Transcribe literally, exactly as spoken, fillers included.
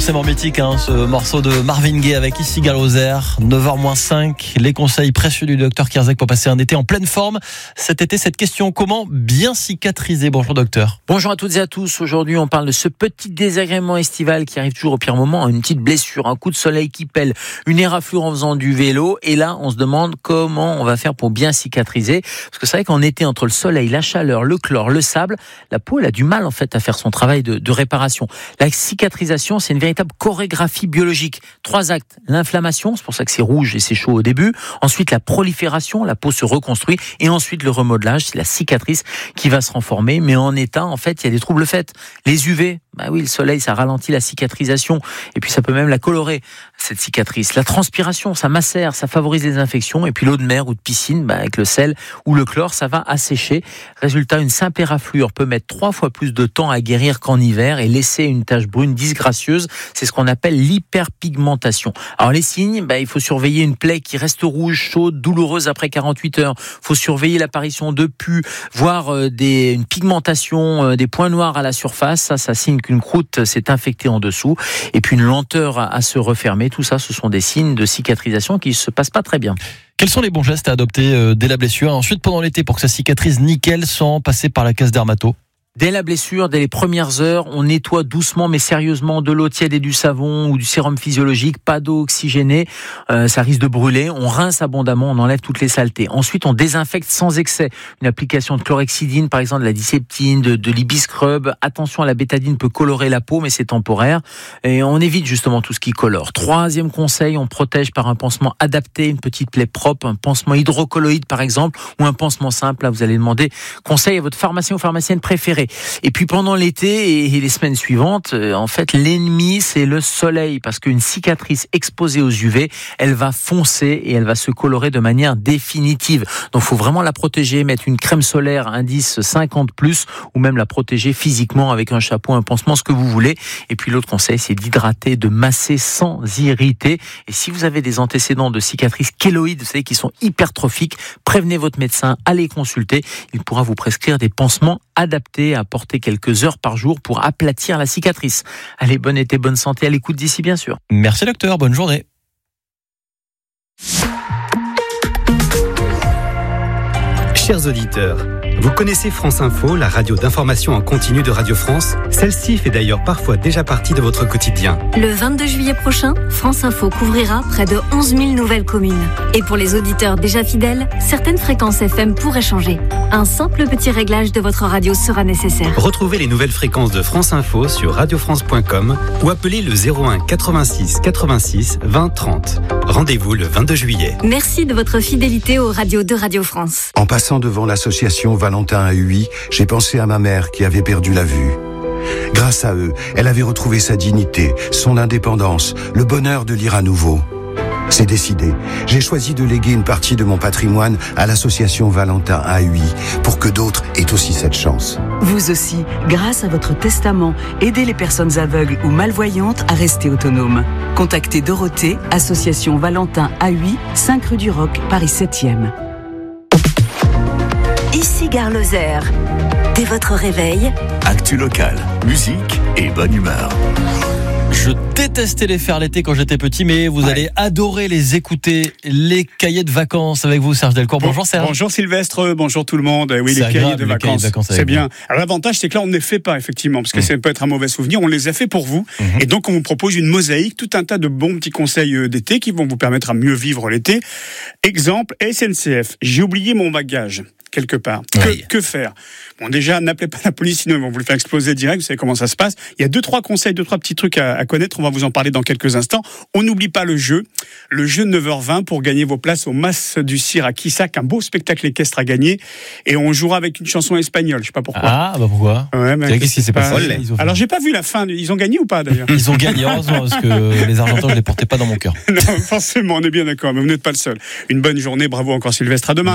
Forcément mythique, hein, ce morceau de Marvin Gaye avec Ici Galloser. neuf heures moins cinq, les conseils précieux du docteur Kierzek pour passer un été en pleine forme. Cet été, cette question, comment bien cicatriser? Bonjour docteur. Bonjour à toutes et à tous. Aujourd'hui, on parle de ce petit désagrément estival qui arrive toujours au pire moment, une petite blessure, un coup de soleil qui pèle, une éraflure en faisant du vélo. Et là, on se demande comment on va faire pour bien cicatriser. Parce que c'est vrai qu'en été, entre le soleil, la chaleur, le chlore, le sable, la peau, elle a du mal en fait à faire son travail de, de réparation. La cicatrisation, c'est une véritable chorégraphie biologique. Trois actes. L'inflammation, c'est pour ça que c'est rouge et c'est chaud au début. Ensuite, la prolifération, la peau se reconstruit. Et ensuite, le remodelage, c'est la cicatrice qui va se renformer. Mais en état, en fait, il y a des troubles faits. Les U V, bah oui, le soleil, ça ralentit la cicatrisation. Et puis, ça peut même la colorer, cette cicatrice. La transpiration, ça macère, ça favorise les infections. Et puis, l'eau de mer ou de piscine, bah, avec le sel ou le chlore, ça va assécher. Résultat, une simple éraflure peut mettre trois fois plus de temps à guérir qu'en hiver et laisser une tache brune disgracieuse. C'est ce qu'on appelle l'hyperpigmentation. Alors les signes, bah, il faut surveiller une plaie qui reste rouge, chaude, douloureuse après quarante-huit heures. Il faut surveiller l'apparition de pus, voire euh, des, une pigmentation, euh, des points noirs à la surface. Ça, ça signe qu'une croûte s'est infectée en dessous. Et puis une lenteur à, à se refermer. Tout ça, ce sont des signes de cicatrisation qui ne se passent pas très bien. Quels sont les bons gestes à adopter euh, dès la blessure et ensuite pendant l'été pour que ça cicatrise nickel sans passer par la case dermato? Dès la blessure, dès les premières heures, on nettoie doucement mais sérieusement de l'eau tiède et du savon ou du sérum physiologique, pas d'eau oxygénée, euh, ça risque de brûler. On rince abondamment, on enlève toutes les saletés. Ensuite, on désinfecte sans excès. Une application de chlorhexidine, par exemple de la diseptine, de, de l'ibiscrub. Attention, la bétadine peut colorer la peau, mais c'est temporaire. Et on évite justement tout ce qui colore. Troisième conseil, on protège par un pansement adapté, une petite plaie propre, un pansement hydrocolloïde par exemple, ou un pansement simple. Là, vous allez demander conseil à votre pharmacien ou pharmacienne préférée. Et puis pendant l'été et les semaines suivantes, en fait, l'ennemi, c'est le soleil, parce qu'une cicatrice exposée aux U V, elle va foncer et elle va se colorer de manière définitive. Donc, il faut vraiment la protéger, mettre une crème solaire indice cinquante plus, ou même la protéger physiquement avec un chapeau, un pansement, ce que vous voulez. Et puis l'autre conseil, c'est d'hydrater, de masser sans irriter. Et si vous avez des antécédents de cicatrices kéloïdes, vous savez, qui sont hypertrophiques, prévenez votre médecin, allez consulter. Il pourra vous prescrire des pansements adaptés à porter quelques heures par jour pour aplatir la cicatrice. Allez, bon été, bonne santé à l'écoute d'ici, bien sûr. Merci docteur, bonne journée. Chers auditeurs, vous connaissez France Info, la radio d'information en continu de Radio France? Celle-ci fait d'ailleurs parfois déjà partie de votre quotidien. Le vingt-deux juillet prochain, France Info couvrira près de onze mille nouvelles communes. Et pour les auditeurs déjà fidèles, certaines fréquences F M pourraient changer. Un simple petit réglage de votre radio sera nécessaire. Retrouvez les nouvelles fréquences de France Info sur radio france point com ou appelez le zéro un quatre-vingt-six quatre-vingt-six vingt trente. Rendez-vous le vingt-deux juillet. Merci de votre fidélité aux radios de Radio France. En passant devant l'association Valentin A U I, j'ai pensé à ma mère qui avait perdu la vue. Grâce à eux, elle avait retrouvé sa dignité, son indépendance, le bonheur de lire à nouveau. C'est décidé. J'ai choisi de léguer une partie de mon patrimoine à l'association Valentin A U I pour que d'autres aient aussi cette chance. Vous aussi, grâce à votre testament, aidez les personnes aveugles ou malvoyantes à rester autonomes. Contactez Dorothée, association Valentin A U I, cinq rue du Roc, Paris septième. Ici Gare Lozère. Dès votre réveil, actu local, musique et bonne humeur. Je détestais les faire l'été quand j'étais petit, mais vous ouais. allez adorer les écouter, les cahiers de vacances avec vous, Serge Delcourt. Bonjour Serge. Bonjour Sylvestre, bonjour tout le monde. Oui, les cahiers, de les cahiers de vacances, c'est bien. Alors l'avantage, c'est que là, on ne les fait pas, effectivement, parce que mmh. ça peut être un mauvais souvenir. On les a fait pour vous. Mmh. Et donc, on vous propose une mosaïque, tout un tas de bons petits conseils d'été qui vont vous permettre à mieux vivre l'été. Exemple, S N C F. J'ai oublié mon bagage quelque part. Oui. Que, que faire? Bon, déjà, n'appelez pas la police, sinon ils vont vous le faire exploser direct. Vous savez comment ça se passe. Il y a deux, trois conseils, deux, trois petits trucs à, à connaître. On va vous en parler dans quelques instants. On n'oublie pas le jeu. Le jeu de neuf heures vingt pour gagner vos places au Mas du Cire à Quissac. Un beau spectacle équestre à gagner. Et on jouera avec une chanson espagnole. Je sais pas pourquoi. Ah, bah pourquoi? Ouais, mais qu'est-ce qui s'est passé? Alors, j'ai pas vu la fin. Ils ont gagné ou pas, d'ailleurs? Ils ont gagné, heureusement, parce que les Argentins, je les portais pas dans mon cœur. Non, forcément, on est bien d'accord. Mais vous n'êtes pas le seul. Une bonne journée. Bravo encore, Sylvestre. À demain.